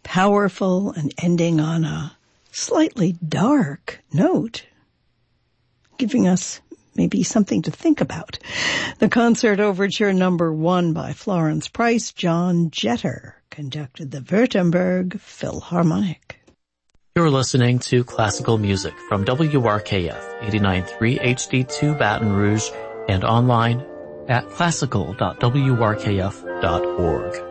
powerful and ending on a slightly dark note, giving us maybe something to think about. The Concert Overture No. 1 by Florence Price. John Jetter conducted the Württemberg Philharmonic. You're listening to classical music from WRKF 89.3 HD2 Baton Rouge and online at classical.wrkf.org.